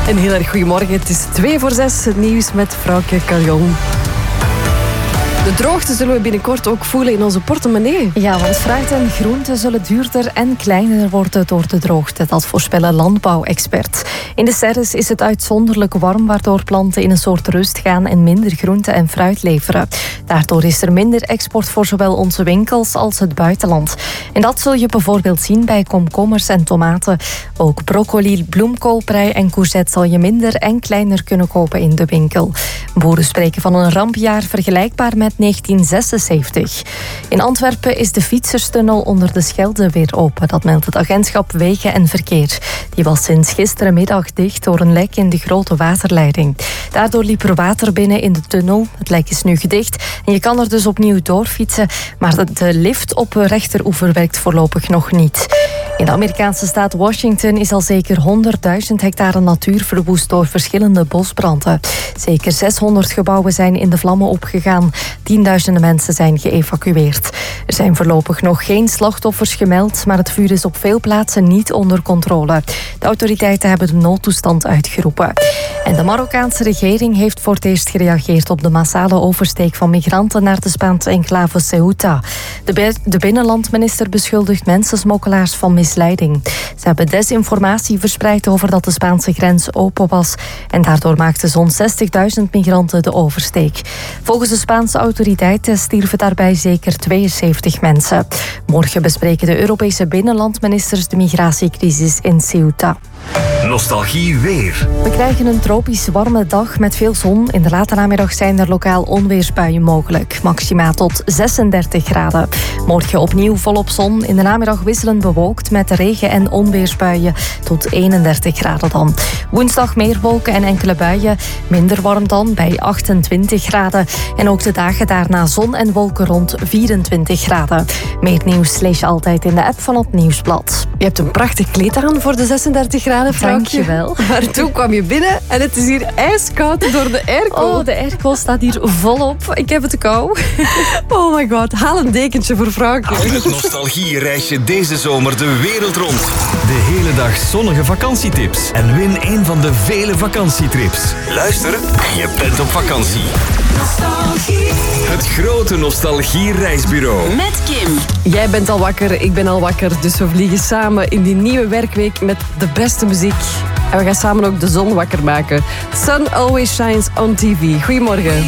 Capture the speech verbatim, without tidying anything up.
Een heel erg goedemorgen. Het is twee voor zes. Het nieuws met Frauke Caljon. De droogte zullen we binnenkort ook voelen in onze portemonnee. Ja, want fruit en groenten zullen duurder en kleiner worden door de droogte. Dat voorspellen landbouwexperts. In de Serres is het uitzonderlijk warm, waardoor planten in een soort rust gaan en minder groente en fruit leveren. Daardoor is er minder export voor zowel onze winkels als het buitenland. En dat zul je bijvoorbeeld zien bij komkommers en tomaten. Ook broccoli, bloemkool, prei en courgette zal je minder en kleiner kunnen kopen in de winkel. Boeren spreken van een rampjaar vergelijkbaar met negentien zesenzeventig. In Antwerpen is de fietserstunnel onder de Schelde weer open. Dat meldt het agentschap Wegen en Verkeer. Die was sinds gisterenmiddag dicht door een lek in de grote waterleiding. Daardoor liep er water binnen in de tunnel. Het lek is nu gedicht en je kan er dus opnieuw doorfietsen. Maar de lift op de rechteroever werkt voorlopig nog niet. In de Amerikaanse staat Washington is al zeker honderdduizend hectare natuur verwoest door verschillende bosbranden. Zeker zeshonderd gebouwen zijn in de vlammen opgegaan. Tienduizenden mensen zijn geëvacueerd. Er zijn voorlopig nog geen slachtoffers gemeld, maar het vuur is op veel plaatsen niet onder controle. De autoriteiten hebben de noodtoestand uitgeroepen. En de Marokkaanse regering heeft voor het eerst gereageerd op de massale oversteek van migranten naar de Spaanse enclave Ceuta. De, de binnenlandminister beschuldigt mensensmokkelaars van misleiding. Ze hebben desinformatie verspreid over dat de Spaanse grens open was en daardoor maakten zo'n zestigduizend migranten de oversteek. Volgens de Spaanse autoriteiten stierven daarbij zeker tweeënzeventig mensen. Morgen bespreken de Europese binnenlandministers de migratiecrisis in Ceuta. Nostalgie weer. We krijgen een tropisch warme dag met veel zon. In de late namiddag zijn er lokaal onweersbuien mogelijk. Maxima tot zesendertig graden. Morgen opnieuw volop zon. In de namiddag wisselend bewolkt met regen- en onweersbuien tot eenendertig graden dan. Woensdag meer wolken en enkele buien. Minder warm dan bij achtentwintig graden. En ook de dagen daarna zon en wolken rond vierentwintig graden. Meer nieuws lees je altijd in de app van het Nieuwsblad. Je hebt een prachtig kleed aan voor de zesendertig graden, Fraukje. Dank je wel. Maar toen kwam je binnen en het is hier ijskoud door de airco. Oh, de airco staat hier volop. Ik heb het kou. Oh my god, haal een dekentje voor Fraukje. Met Nostalgie reis je deze zomer de wereld rond. De hele dag zonnige vakantietips. En win een van de vele vakantietrips. Luister en je bent op vakantie. Nostalgie. Het grote Nostalgie reisbureau. Met Kim. Jij bent al wakker, ik ben al wakker. Dus we vliegen samen in die nieuwe werkweek met de beste muziek. En we gaan samen ook de zon wakker maken. Sun always shines on T V. Goedemorgen.